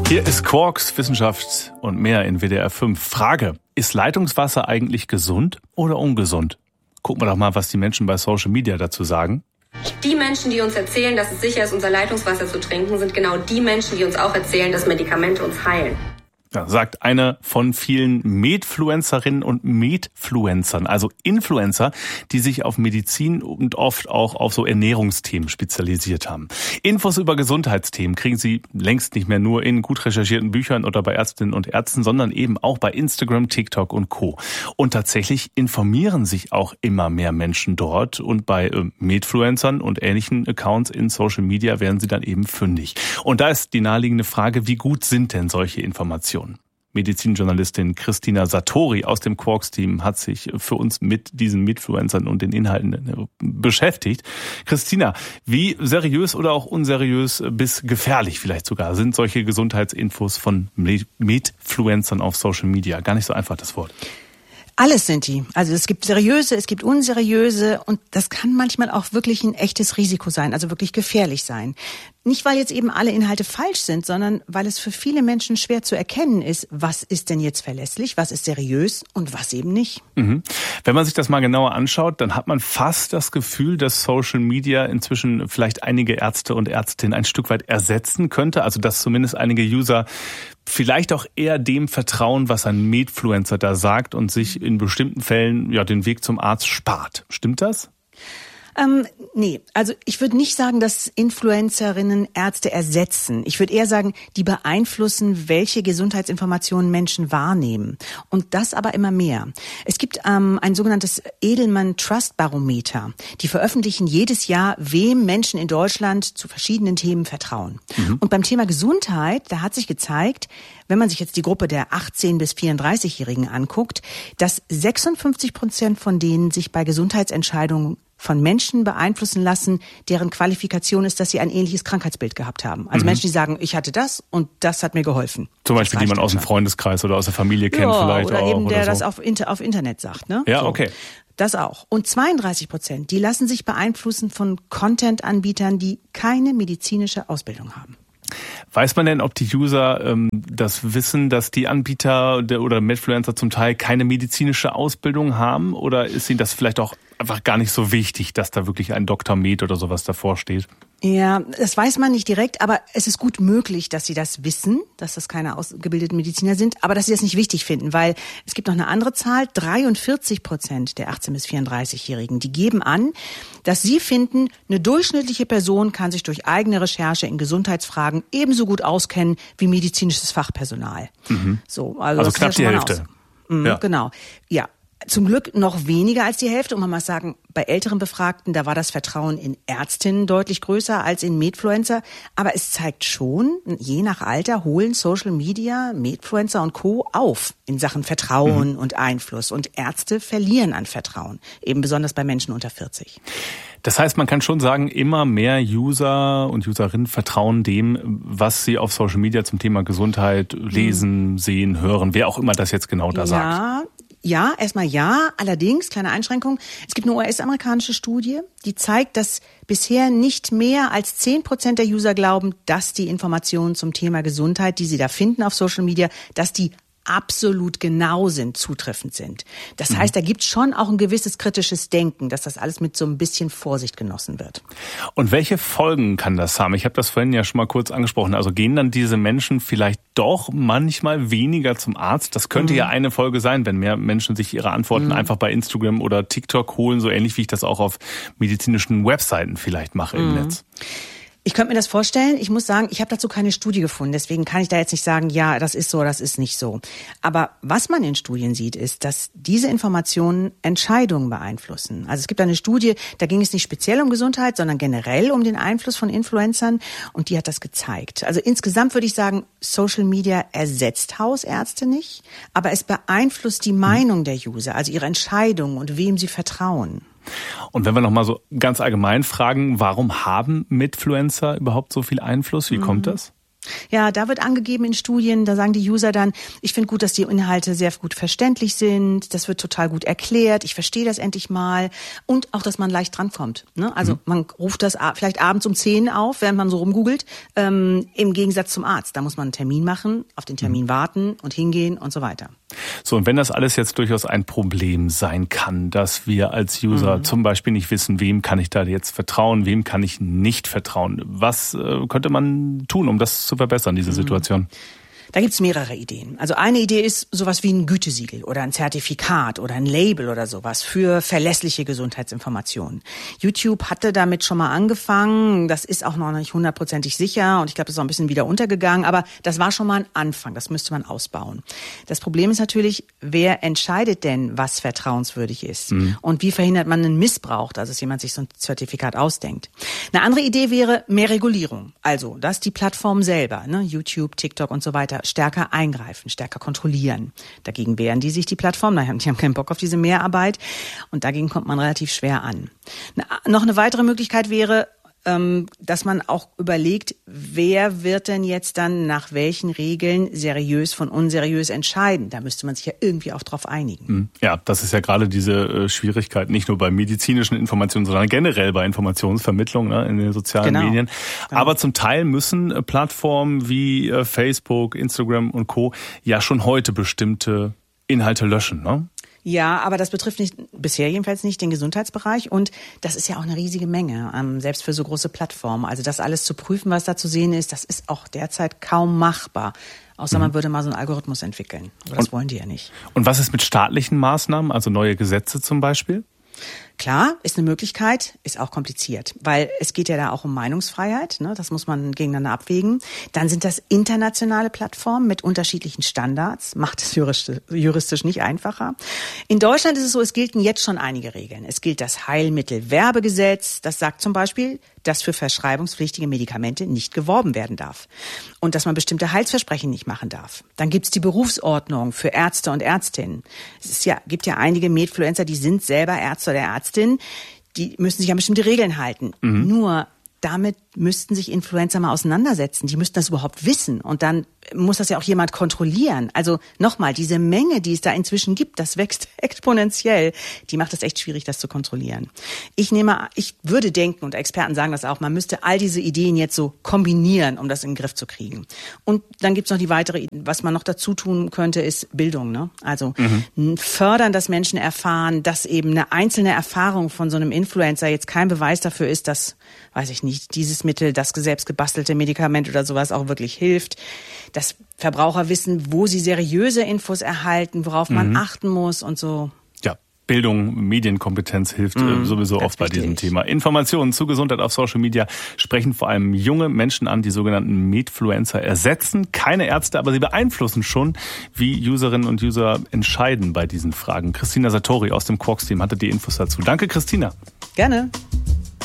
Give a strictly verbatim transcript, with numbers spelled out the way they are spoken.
Hier ist Quarks, Wissenschaft und mehr in W D R fünf. Frage, ist Leitungswasser eigentlich gesund oder ungesund? Gucken wir doch mal, was die Menschen bei Social Media dazu sagen. Die Menschen, die uns erzählen, dass es sicher ist, unser Leitungswasser zu trinken, sind genau die Menschen, die uns auch erzählen, dass Medikamente uns heilen. Ja, sagt eine von vielen Medfluencerinnen und Medfluencern, also Influencer, die sich auf Medizin und oft auch auf so Ernährungsthemen spezialisiert haben. Infos über Gesundheitsthemen kriegen Sie längst nicht mehr nur in gut recherchierten Büchern oder bei Ärztinnen und Ärzten, sondern eben auch bei Instagram, TikTok und Co. Und tatsächlich informieren sich auch immer mehr Menschen dort und bei äh, Medfluencern und ähnlichen Accounts in Social Media werden sie dann eben fündig. Und da ist die naheliegende Frage, wie gut sind denn solche Informationen? Medizinjournalistin Christina Satori aus dem Quarks-Team hat sich für uns mit diesen Medfluencern und den Inhalten beschäftigt. Christina, wie seriös oder auch unseriös bis gefährlich vielleicht sogar sind solche Gesundheitsinfos von Medfluencern auf Social Media? Gar nicht so einfach das Wort. Alles sind die. Also es gibt seriöse, es gibt unseriöse und das kann manchmal auch wirklich ein echtes Risiko sein, also wirklich gefährlich sein. Nicht, weil jetzt eben alle Inhalte falsch sind, sondern weil es für viele Menschen schwer zu erkennen ist, was ist denn jetzt verlässlich, was ist seriös und was eben nicht. Mhm. Wenn man sich das mal genauer anschaut, dann hat man fast das Gefühl, dass Social Media inzwischen vielleicht einige Ärzte und Ärztinnen ein Stück weit ersetzen könnte. Also dass zumindest einige User vielleicht auch eher dem vertrauen, was ein Medfluencer da sagt und sich in bestimmten Fällen ja den Weg zum Arzt spart. Stimmt das? Ähm, nee, also ich würde nicht sagen, dass Influencerinnen Ärzte ersetzen. Ich würde eher sagen, die beeinflussen, welche Gesundheitsinformationen Menschen wahrnehmen. Und das aber immer mehr. Es gibt ähm, ein sogenanntes Edelman Trust Barometer. Die veröffentlichen jedes Jahr, wem Menschen in Deutschland zu verschiedenen Themen vertrauen. Mhm. Und beim Thema Gesundheit, da hat sich gezeigt, wenn man sich jetzt die Gruppe der achtzehn- bis vierunddreißigjährigen anguckt, dass sechsundfünfzig Prozent von denen sich bei Gesundheitsentscheidungen von Menschen beeinflussen lassen, deren Qualifikation ist, dass sie ein ähnliches Krankheitsbild gehabt haben. Also mhm. Menschen, die sagen, ich hatte das und das hat mir geholfen. Zum Beispiel, die man aus dem Freundeskreis oder aus der Familie kennt ja, vielleicht oder auch. Eben der oder so. das auf, Inter, auf Internet sagt. Ne? Ja, so. okay. Das auch. Und zweiunddreißig Prozent, die lassen sich beeinflussen von Content-Anbietern, die keine medizinische Ausbildung haben. Weiß man denn, ob die User ähm, das wissen, dass die Anbieter der, oder Medfluencer zum Teil keine medizinische Ausbildung haben? Oder ist ihnen das vielleicht auch einfach gar nicht so wichtig, dass da wirklich ein Doktor Med oder sowas davor steht? Ja, das weiß man nicht direkt, aber es ist gut möglich, dass sie das wissen, dass das keine ausgebildeten Mediziner sind, aber dass sie das nicht wichtig finden, weil es gibt noch eine andere Zahl, dreiundvierzig Prozent der achtzehn- bis vierunddreißigjährigen, die geben an, dass sie finden, eine durchschnittliche Person kann sich durch eigene Recherche in Gesundheitsfragen ebenso gut auskennen wie medizinisches Fachpersonal. Mhm. So, also, also das knapp ist ja die schon mal Hälfte. Mhm, ja. Genau, ja. Zum Glück noch weniger als die Hälfte. Und man muss sagen, bei älteren Befragten, da war das Vertrauen in Ärztinnen deutlich größer als in Medfluencer. Aber es zeigt schon, je nach Alter holen Social Media, Medfluencer und Co. auf in Sachen Vertrauen mhm. und Einfluss. Und Ärzte verlieren an Vertrauen, eben besonders bei Menschen unter vierzig. Das heißt, man kann schon sagen, immer mehr User und Userinnen vertrauen dem, was sie auf Social Media zum Thema Gesundheit lesen, mhm. sehen, hören, wer auch immer das jetzt genau da ja. sagt. Ja, erstmal ja. Allerdings, kleine Einschränkung, es gibt eine U S-amerikanische Studie, die zeigt, dass bisher nicht mehr als zehn Prozent der User glauben, dass die Informationen zum Thema Gesundheit, die sie da finden auf Social Media, dass die absolut genau sind, zutreffend sind. Das mhm. heißt, da gibt es schon auch ein gewisses kritisches Denken, dass das alles mit so ein bisschen Vorsicht genossen wird. Und welche Folgen kann das haben? Ich habe das vorhin ja schon mal kurz angesprochen. Also gehen dann diese Menschen vielleicht doch manchmal weniger zum Arzt? Das könnte mhm. ja eine Folge sein, wenn mehr Menschen sich ihre Antworten mhm. einfach bei Instagram oder TikTok holen, so ähnlich wie ich das auch auf medizinischen Webseiten vielleicht mache im mhm. Netz. Ich könnte mir das vorstellen. Ich muss sagen, ich habe dazu keine Studie gefunden. Deswegen kann ich da jetzt nicht sagen, ja, das ist so, das ist nicht so. Aber was man in Studien sieht, ist, dass diese Informationen Entscheidungen beeinflussen. Also es gibt eine Studie, da ging es nicht speziell um Gesundheit, sondern generell um den Einfluss von Influencern. Und die hat das gezeigt. Also insgesamt würde ich sagen, Social Media ersetzt Hausärzte nicht. Aber es beeinflusst die Meinung der User, also ihre Entscheidungen und wem sie vertrauen. Und wenn wir noch mal so ganz allgemein fragen, warum haben Medfluencer überhaupt so viel Einfluss? Wie mhm. kommt das? Ja, da wird angegeben in Studien, da sagen die User dann, ich finde gut, dass die Inhalte sehr gut verständlich sind, das wird total gut erklärt, ich verstehe das endlich mal und auch, dass man leicht drankommt. Ne? Also mhm. man ruft das vielleicht abends um zehn auf, während man so rumgoogelt, ähm, im Gegensatz zum Arzt. Da muss man einen Termin machen, auf den Termin mhm. warten und hingehen und so weiter. So, und wenn das alles jetzt durchaus ein Problem sein kann, dass wir als User mhm. zum Beispiel nicht wissen, wem kann ich da jetzt vertrauen, wem kann ich nicht vertrauen, was äh, könnte man tun, um das zu verbessern, diese Situation? Da gibt's mehrere Ideen. Also eine Idee ist sowas wie ein Gütesiegel oder ein Zertifikat oder ein Label oder sowas für verlässliche Gesundheitsinformationen. YouTube hatte damit schon mal angefangen. Das ist auch noch nicht hundertprozentig sicher und ich glaube, das ist auch ein bisschen wieder untergegangen. Aber das war schon mal ein Anfang. Das müsste man ausbauen. Das Problem ist natürlich, wer entscheidet denn, was vertrauenswürdig ist? Mhm. Und wie verhindert man einen Missbrauch, dass es jemand sich so ein Zertifikat ausdenkt? Eine andere Idee wäre mehr Regulierung. Also, dass die Plattformen selber, ne, YouTube, TikTok und so weiter, stärker eingreifen, stärker kontrollieren. Dagegen wehren die sich, die Plattformen, die haben keinen Bock auf diese Mehrarbeit und dagegen kommt man relativ schwer an. Noch eine weitere Möglichkeit wäre, dass man auch überlegt, wer wird denn jetzt dann nach welchen Regeln seriös von unseriös entscheiden. Da müsste man sich ja irgendwie auch drauf einigen. Ja, das ist ja gerade diese Schwierigkeit, nicht nur bei medizinischen Informationen, sondern generell bei Informationsvermittlung, ne, in den sozialen genau. Medien. Genau. Aber zum Teil müssen Plattformen wie Facebook, Instagram und Co. ja schon heute bestimmte Inhalte löschen, ne? Ja, aber das betrifft nicht, bisher jedenfalls nicht den Gesundheitsbereich und das ist ja auch eine riesige Menge, ähm, selbst für so große Plattformen. Also das alles zu prüfen, was da zu sehen ist, das ist auch derzeit kaum machbar. Außer mhm. man würde mal so einen Algorithmus entwickeln. Aber das und, wollen die ja nicht. Und was ist mit staatlichen Maßnahmen, also neue Gesetze zum Beispiel? Klar, ist eine Möglichkeit, ist auch kompliziert, weil es geht ja da auch um Meinungsfreiheit, ne? Das muss man gegeneinander abwägen. Dann sind das internationale Plattformen mit unterschiedlichen Standards, macht es juristisch, juristisch nicht einfacher. In Deutschland ist es so, es gelten jetzt schon einige Regeln. Es gilt das Heilmittelwerbegesetz, das sagt zum Beispiel, dass für verschreibungspflichtige Medikamente nicht geworben werden darf und dass man bestimmte Heilsversprechen nicht machen darf. Dann gibt's die Berufsordnung für Ärzte und Ärztinnen. Es ist ja, gibt ja einige Medfluencer, die sind selber Ärzte oder Ärztin, die müssen sich an bestimmte Regeln halten. Mhm. Nur damit müssten sich Influencer mal auseinandersetzen. Die müssten das überhaupt wissen. Und dann muss das ja auch jemand kontrollieren. Also nochmal, diese Menge, die es da inzwischen gibt, das wächst exponentiell. Die macht es echt schwierig, das zu kontrollieren. Ich nehme, ich würde denken, und Experten sagen das auch, man müsste all diese Ideen jetzt so kombinieren, um das in den Griff zu kriegen. Und dann gibt's noch die weitere, was man noch dazu tun könnte, ist Bildung, ne? Also mhm. fördern, dass Menschen erfahren, dass eben eine einzelne Erfahrung von so einem Influencer jetzt kein Beweis dafür ist, dass, weiß ich nicht, dieses Mittel, das selbst gebastelte Medikament oder sowas auch wirklich hilft. Dass Verbraucher wissen, wo sie seriöse Infos erhalten, worauf man mhm. achten muss und so. Ja, Bildung, Medienkompetenz hilft mhm, sowieso oft bei diesem Thema. Informationen zu Gesundheit auf Social Media sprechen vor allem junge Menschen an, die sogenannten Medfluencer ersetzen. Keine Ärzte, aber sie beeinflussen schon, wie Userinnen und User entscheiden bei diesen Fragen. Christina Satori aus dem Quarks-Team hatte die Infos dazu. Danke, Christina. Gerne.